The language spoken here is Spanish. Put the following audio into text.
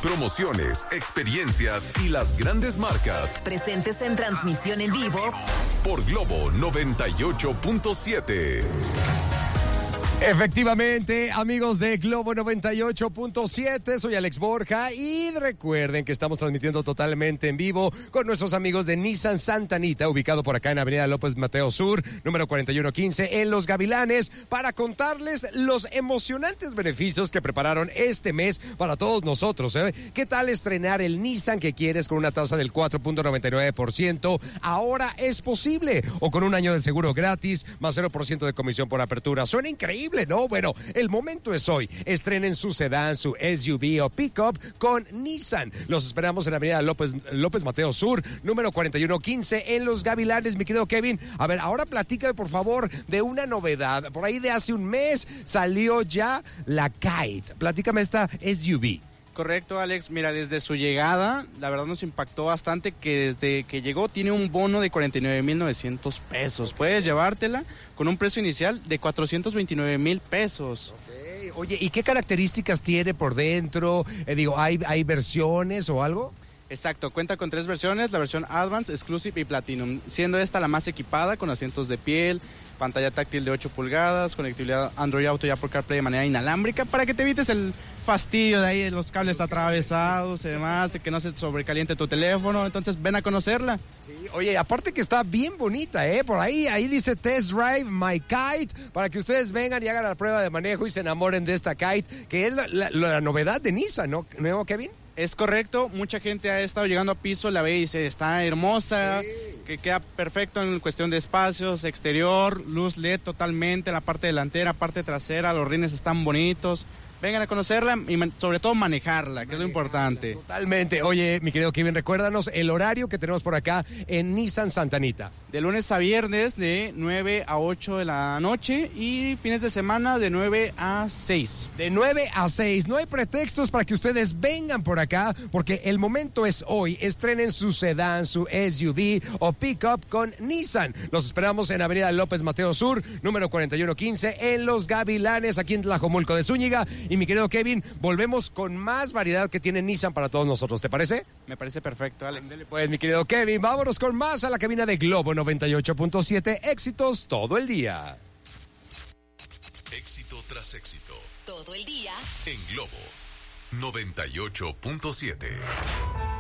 promociones, experiencias y las grandes marcas. Presentes en transmisión en vivo por Globo 98.7. Efectivamente, amigos de Globo 98.7, soy Alex Borja y recuerden que estamos transmitiendo totalmente en vivo con nuestros amigos de Nissan Santa Anita, ubicado por acá en Avenida López Mateo Sur, número 4115, en Los Gavilanes, para contarles los emocionantes beneficios que prepararon este mes para todos nosotros. ¿Qué tal estrenar el Nissan que quieres con una tasa del 4.99%? Ahora es posible, o con un año de seguro gratis, más 0% de comisión por apertura. Suena increíble, ¿no? Bueno, el momento es hoy. Estrenen su sedán, su SUV o pickup con Nissan. Los esperamos en Avenida López Mateo Sur, número 4115, en Los Gavilanes, mi querido Kevin. A ver, ahora platícame, por favor, de una novedad. Por ahí de hace un mes salió ya la Kite. Platícame esta SUV. Correcto, Alex. Mira, desde su llegada, la verdad nos impactó bastante que desde que llegó tiene un bono de 49,900 pesos. Puedes llevártela con un precio inicial de 429,000 pesos. Okay. Oye, ¿y qué características tiene por dentro? ¿Hay versiones o algo? Exacto, cuenta con 3 versiones, la versión Advance, Exclusive y Platinum, siendo esta la más equipada con asientos de piel, pantalla táctil de 8 pulgadas, conectividad Android Auto y Apple CarPlay de manera inalámbrica para que te evites el fastidio de ahí de los cables atravesados y demás, de que no se sobrecaliente tu teléfono. Entonces ven a conocerla. Sí, oye, aparte que está bien bonita, por ahí dice Test Drive My Kite, para que ustedes vengan y hagan la prueba de manejo y se enamoren de esta Kite, que es la novedad de Nissan, ¿no, Kevin? Es correcto, mucha gente ha estado llegando a piso, la ve y dice, está hermosa, sí, que queda perfecto en cuestión de espacios, exterior, luz LED totalmente, la parte delantera, parte trasera, los rines están bonitos. Vengan a conocerla y sobre todo manejarla, que es lo importante. Totalmente. Oye, mi querido Kevin, recuérdanos el horario que tenemos por acá en Nissan Santa Anita. De lunes a viernes de 9 a 8 de la noche y fines de semana de 9 a 6. De 9 a 6. No hay pretextos para que ustedes vengan por acá, porque el momento es hoy. Estrenen su sedán, su SUV o pickup con Nissan. Los esperamos en Avenida López Mateo Sur, número 4115, en Los Gavilanes, aquí en Tlajomulco de Zúñiga. Y mi querido Kevin, volvemos con más variedad que tiene Nissan para todos nosotros, ¿te parece? Me parece perfecto, Alex. Ándale, pues, mi querido Kevin, vámonos con más a la cabina de Globo 98.7, éxitos todo el día. Éxito tras éxito. todo el día En Globo 98.7.